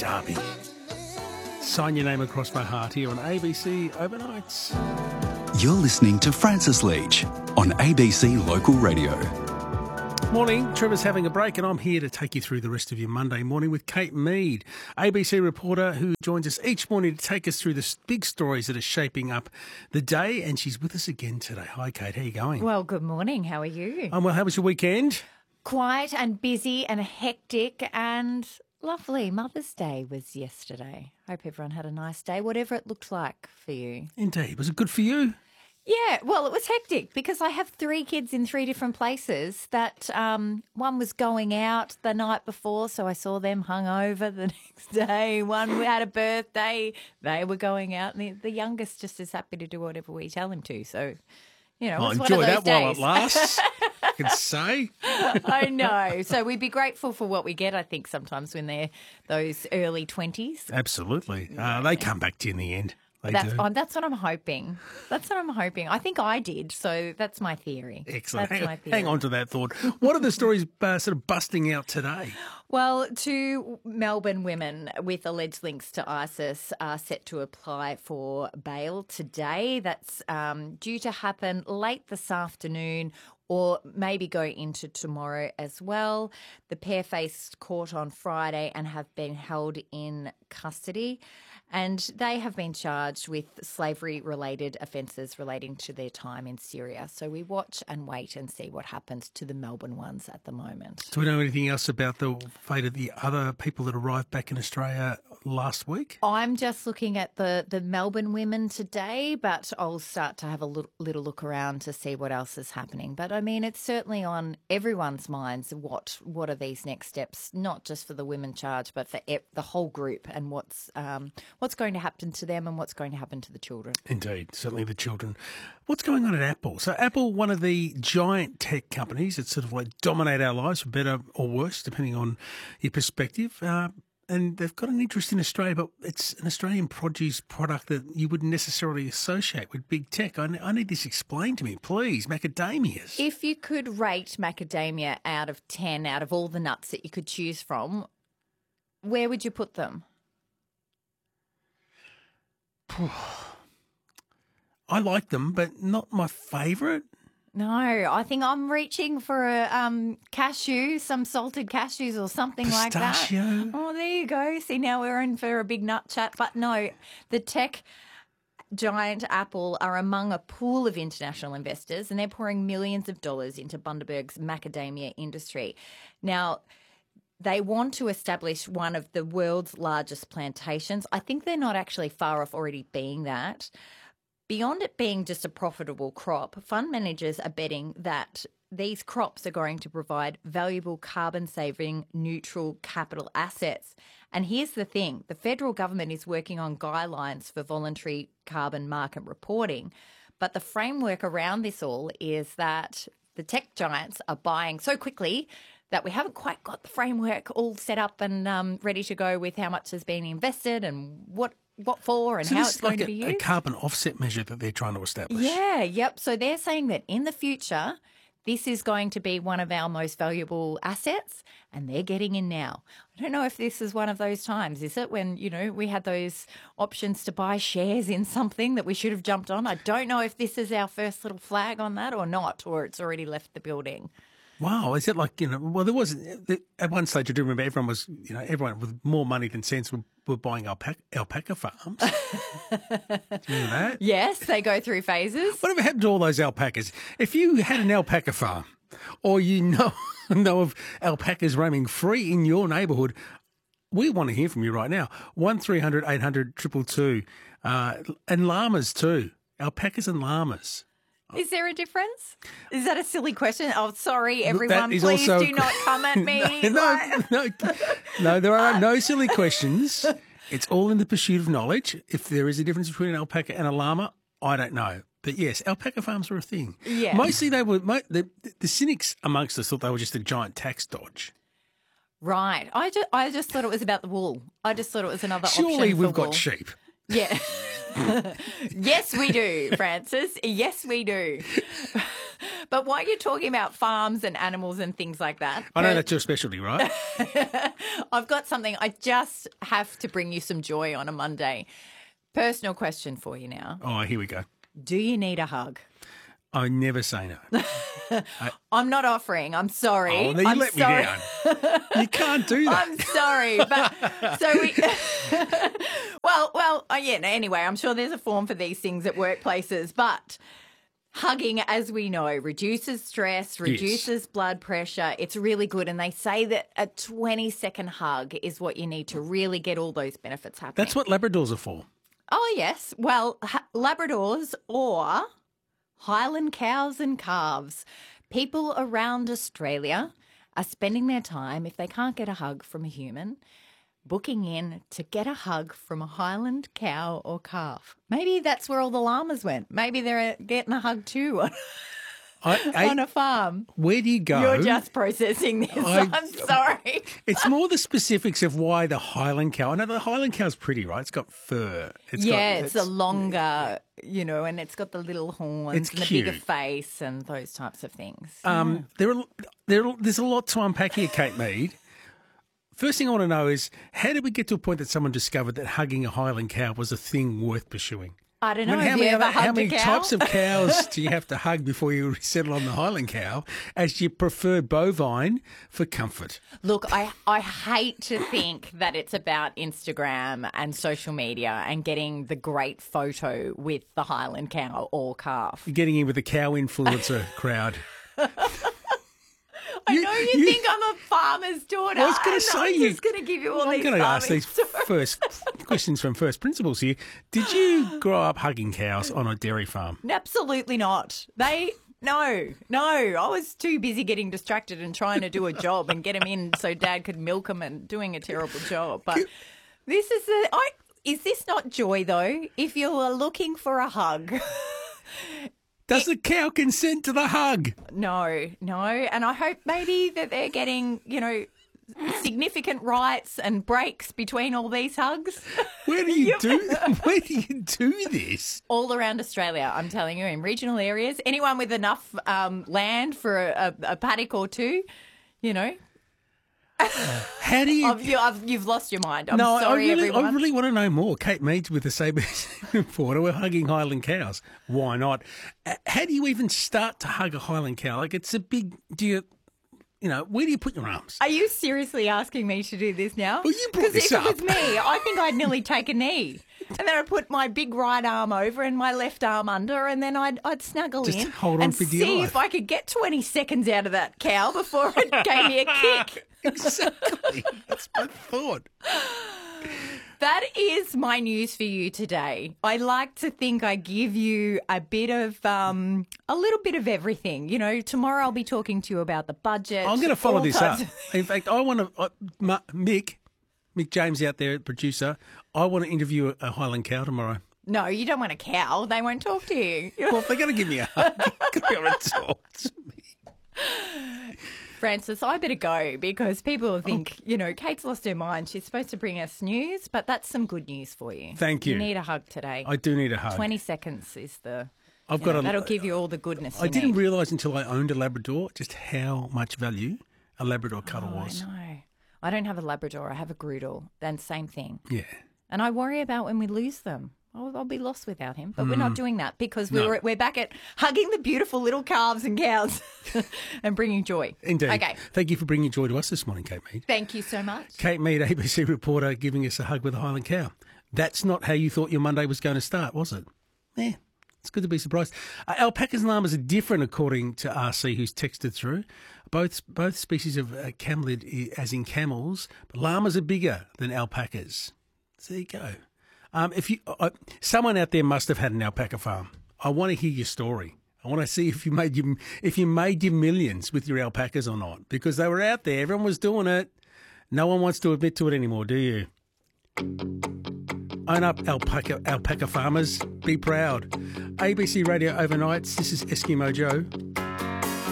Derby. Sign your name across my heart here on ABC Overnights. You're listening to Francis Leach on ABC Local Radio. Morning, Trevor's having a break and I'm here to take you through the rest of your Monday morning with Kate Mead, ABC reporter who joins us each morning to take us through the big stories that are shaping up the day, and she's with us again today. Hi Kate, how are you going? Well, good morning. How are you? I'm well. How was your weekend? Quiet and busy and hectic and lovely. Mother's Day was yesterday. Hope everyone had a nice day, whatever it looked like for you. Indeed. Was it good for you? Yeah, well, it was hectic because I have 3 kids in 3 different places that one was going out the night before, so I saw them hungover the next day. One had a birthday, they were going out, and the youngest just is happy to do whatever we tell him to. So, you know, it's enjoy one of those that while days. it lasts, I can say. I know. So we'd be grateful for what we get, I think, sometimes when they're those early 20s. Absolutely. They come back to you in the end. That's what I'm hoping. That's what I'm hoping. I think I did, so that's my theory. Excellent. That's my theory. Hang on to that thought. What are the stories sort of busting out today? Well, 2 Melbourne women with alleged links to ISIS are set to apply for bail today. That's due to happen late this afternoon or maybe go into tomorrow as well. The pair faced court on Friday and have been held in custody. And they have been charged with slavery-related offences relating to their time in Syria. So we watch and wait and see what happens to the Melbourne ones at the moment. Do we know anything else about the fate of the other people that arrived back in Australia last week? I'm just looking at the Melbourne women today, but I'll start to have a little look around to see what else is happening. But, I mean, it's certainly on everyone's minds what are these next steps, not just for the women charged, but for the whole group and what's going to happen to them and what's going to happen to the children. Indeed, certainly the children. What's going on at Apple? So Apple, one of the giant tech companies that sort of like dominate our lives, for better or worse, depending on your perspective, and they've got an interest in Australia, but it's an Australian produce product that you wouldn't necessarily associate with big tech. I need this explained to me, please. Macadamias. If you could rate macadamia out of 10, out of all the nuts that you could choose from, where would you put them? I like them, but not my favourite. No, I think I'm reaching for a cashew, some salted cashews or something like that. Pistachio. Oh, there you go. See, now we're in for a big nut chat. But no, the tech giant Apple are among a pool of international investors, and they're pouring millions of dollars into Bundaberg's macadamia industry. Now, they want to establish one of the world's largest plantations. I think they're not actually far off already being that. Beyond it being just a profitable crop, fund managers are betting that these crops are going to provide valuable carbon-saving, neutral capital assets. And here's the thing. The federal government is working on guidelines for voluntary carbon market reporting. But the framework around this all is that the tech giants are buying so quickly that we haven't quite got the framework all set up and ready to go with how much has been invested and what for and so how this it's is going like to be used. a carbon offset measure that they're trying to establish. Yeah, yep. So they're saying that in the future, this is going to be one of our most valuable assets, and they're getting in now. I don't know if this is one of those times, is it, when, you know, we had those options to buy shares in something that we should have jumped on. I don't know if this is our first little flag on that or not, or it's already left the building. Wow, is it like, you know, well, there was, at one stage I do remember everyone with more money than sense were buying alpaca farms. Do you remember that? Yes, they go through phases. Whatever happened to all those alpacas? If you had an alpaca farm or you know of alpacas roaming free in your neighbourhood, we want to hear from you right now. 1300 800 222. And llamas too. Alpacas and llamas. Is there a difference? Is that a silly question? Oh, sorry, everyone. Please also do not come at me. No, there are no silly questions. It's all in the pursuit of knowledge. If there is a difference between an alpaca and a llama, I don't know. But yes, alpaca farms were a thing. Yeah. Mostly the cynics amongst us thought they were just a giant tax dodge. Right. I just thought it was about the wool. I just thought it was another option for Surely we've wool. got sheep. Yeah. Yes, we do, Francis. Yes, we do. But while you're talking about farms and animals and things like that, I know that's your specialty, right? I've got something. I just have to bring you some joy on a Monday. Personal question for you now. Oh, here we go. Do you need a hug? I never say no. I'm not offering. I'm sorry. Oh, then you let me down. You can't do that. I'm sorry, but so we. Yeah. No, anyway, I'm sure there's a form for these things at workplaces, but hugging, as we know, reduces stress, reduces blood pressure. It's really good, and they say that a 20-second hug is what you need to really get all those benefits happening. That's what Labradors are for. Oh yes, well, Labradors or Highland cows and calves. People around Australia are spending their time, if they can't get a hug from a human, booking in to get a hug from a Highland cow or calf. Maybe that's where all the llamas went. Maybe they're getting a hug too on a farm. Where do you go? You're just processing this. I'm sorry. It's more the specifics of why the Highland cow. I know the Highland cow's pretty, right? It's got fur. It's a longer, and it's got the little horns It's and the cute. bigger face and those types of things. There's a lot to unpack here, Kate Mead. First thing I want to know is, how did we get to a point that someone discovered that hugging a Highland cow was a thing worth pursuing? I don't know. How many cow? types of cows do you have to hug before you settle on the Highland cow as you prefer bovine for comfort? Look, I hate to think that it's about Instagram and social media and getting the great photo with the Highland cow or calf. You're getting in with the cow influencer crowd. I know you think I'm a farmer's daughter. I was going to say I'm just going to give you all I'm these going to ask farming these stories. first questions from first principles here. Did you grow up hugging cows on a dairy farm? Absolutely not. No. I was too busy getting distracted and trying to do a job and get him in so Dad could milk him and doing a terrible job. But this is is this not joy though? If you are looking for a hug. Does the cow consent to the hug? No. And I hope maybe that they're getting, significant rights and breaks between all these hugs. Where do you do this? All around Australia, I'm telling you, in regional areas. Anyone with enough land for a paddock or two, How do you... You've lost your mind. I'm sorry, everyone. I really want to know more. Kate Meads with the ABC reporter. We're hugging Highland cows. Why not? How do you even start to hug a Highland cow? Like, it's a big... where do you put your arms? Are you seriously asking me to do this now? Well, you brought this up. Because if it was me, I think I'd nearly take a knee. And then I'd put my big right arm over and my left arm under, and then I'd snuggle Just in hold on and for dear see life. if I could get 20 seconds out of that cow before it gave me a kick. Exactly. That's my thought. That is my news for you today. I like to think I give you a little bit of everything. Tomorrow I'll be talking to you about the budget. I'm going to follow all this types up. of- In fact, I want to... Mick James out there, producer, I want to interview a Highland cow tomorrow. No, you don't want a cow. They won't talk to you. Well, if they're going to give me a hug, they're going to be able to talk to me. Francis, I better go because people think, Kate's lost her mind. She's supposed to bring us news, but that's some good news for you. Thank you. You need a hug today. I do need a hug. 20 seconds is That'll give you all the goodness I you didn't need. realise until I owned a Labrador just how much value a Labrador cuddle was. I know. I don't have a Labrador. I have a Groodle. Then same thing. Yeah. And I worry about when we lose them. I'll be lost without him. But we're not doing that because we're back at hugging the beautiful little calves and cows and bringing joy. Indeed. Okay. Thank you for bringing joy to us this morning, Kate Mead. Thank you so much. Kate Mead, ABC reporter, giving us a hug with a Highland cow. That's not how you thought your Monday was going to start, was it? Yeah. It's good to be surprised. Alpacas and llamas are different, according to RC, who's texted through. Both species of camelid, as in camels, but llamas are bigger than alpacas. So there you go. Someone out there must have had an alpaca farm. I want to hear your story. I want to see if you made your millions with your alpacas or not, because they were out there. Everyone was doing it. No one wants to admit to it anymore, do you? Own up, alpaca farmers. Be proud. ABC Radio Overnights. This is Eskimo Joe.